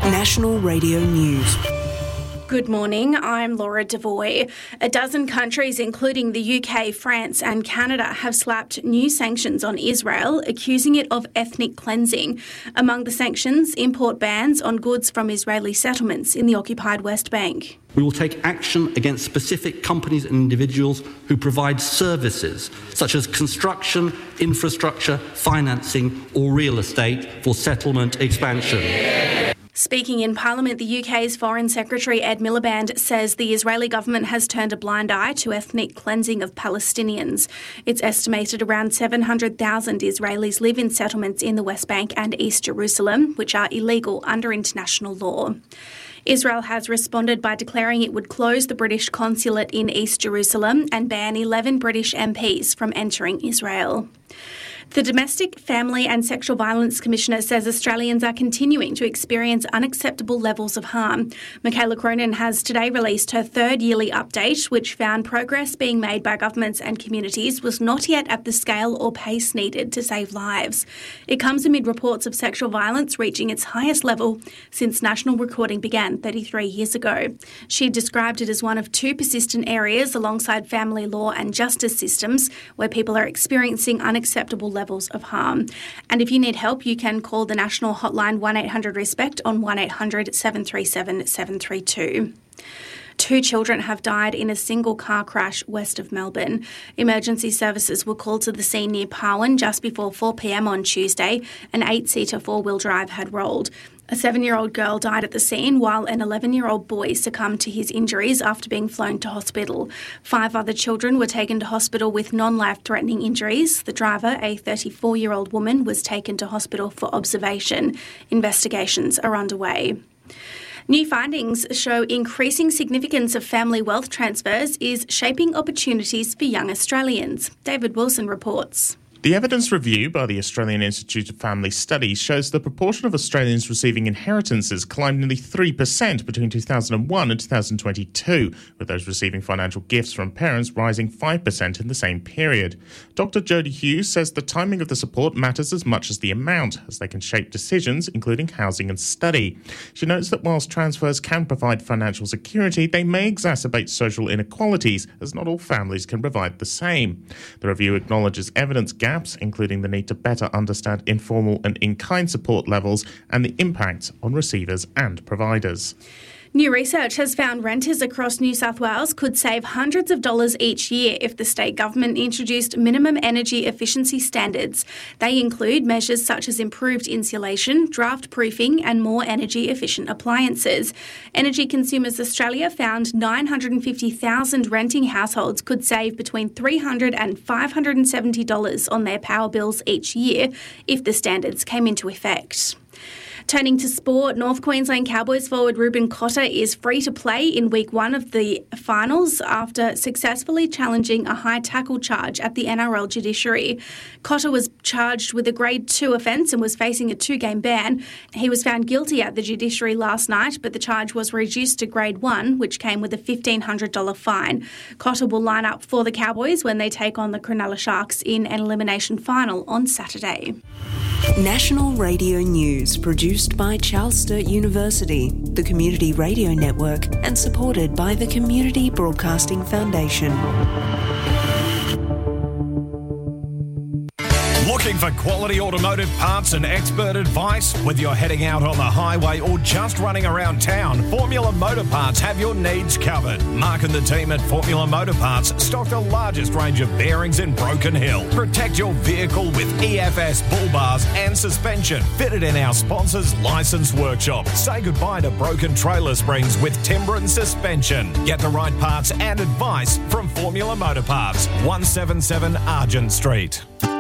National Radio News. Good morning, I'm Laura Devoy. A dozen countries, including the UK, France and Canada, have slapped new sanctions on Israel, accusing it of ethnic cleansing. Among the sanctions, import bans on goods from Israeli settlements in the occupied West Bank. We will take action against specific companies and individuals who provide services such as construction, infrastructure, financing or real estate for settlement expansion. Speaking in Parliament, the UK's Foreign Secretary Ed Miliband says the Israeli government has turned a blind eye to ethnic cleansing of Palestinians. It's estimated around 700,000 Israelis live in settlements in the West Bank and East Jerusalem, which are illegal under international law. Israel has responded by declaring it would close the British consulate in East Jerusalem and ban 11 British MPs from entering Israel. The Domestic, Family and Sexual Violence Commissioner says Australians are continuing to experience unacceptable levels of harm. Michaela Cronin has today released her third yearly update, which found progress being made by governments and communities was not yet at the scale or pace needed to save lives. It comes amid reports of sexual violence reaching its highest level since national recording began 33 years ago. She described it as one of two persistent areas alongside family law and justice systems where people are experiencing unacceptable levels of harm. And if you need help, you can call the national hotline 1800-RESPECT on 1800 737 732. 2 children have died in a single car crash west of Melbourne. Emergency services were called to the scene near Parwin just before 4 p.m. on Tuesday. An 8-seater four-wheel drive had rolled. A 7-year-old girl died at the scene while an 11-year-old boy succumbed to his injuries after being flown to hospital. 5 other children were taken to hospital with non-life-threatening injuries. The driver, a 34-year-old woman, was taken to hospital for observation. Investigations are underway. New findings show increasing significance of family wealth transfers is shaping opportunities for young Australians. David Wilson reports. The evidence review by the Australian Institute of Family Studies shows the proportion of Australians receiving inheritances climbed nearly 3% between 2001 and 2022, with those receiving financial gifts from parents rising 5% in the same period. Dr. Jodie Hughes says the timing of the support matters as much as the amount, as they can shape decisions, including housing and study. She notes that whilst transfers can provide financial security, they may exacerbate social inequalities, as not all families can provide the same. The review acknowledges evidence gaps, including the need to better understand informal and in-kind support levels and the impact on receivers and providers. New research has found renters across New South Wales could save hundreds of dollars each year if the state government introduced minimum energy efficiency standards. They include measures such as improved insulation, draft proofing and more energy efficient appliances. Energy Consumers Australia found 950,000 renting households could save between $300 and $570 on their power bills each year if the standards came into effect. Turning to sport, North Queensland Cowboys forward Ruben Cotter is free to play in week 1 of the finals after successfully challenging a high tackle charge at the NRL judiciary. Cotter was charged with a grade 2 offence and was facing a 2-game ban. He was found guilty at the judiciary last night, but the charge was reduced to grade 1, which came with a $1,500 fine. Cotter will line up for the Cowboys when they take on the Cronulla Sharks in an elimination final on Saturday. National Radio News, produced by Charles Sturt University, the Community Radio Network, and supported by the Community Broadcasting Foundation. Looking for quality automotive parts and expert advice? Whether you're heading out on the highway or just running around town, Formula Motor Parts have your needs covered. Mark and the team at Formula Motor Parts stock the largest range of bearings in Broken Hill. Protect your vehicle with EFS bull bars and suspension fitted in our sponsor's licensed workshop. Say goodbye to broken trailer springs with Timbren suspension. Get the right parts and advice from Formula Motor Parts, 177 Argent Street.